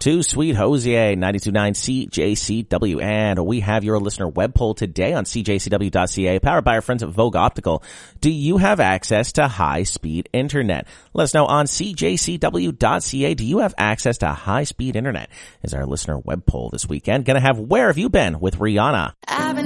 to Sweet Hosier, 92.9 CJCW. And we have your listener web poll today on cjcw.ca, powered by our friends at Vogue Optical. Do you have access to high-speed internet? Let us know on cjcw.ca. Do you have access to high-speed internet? Is our listener web poll this weekend. Going to have Where Have You Been with Rihanna.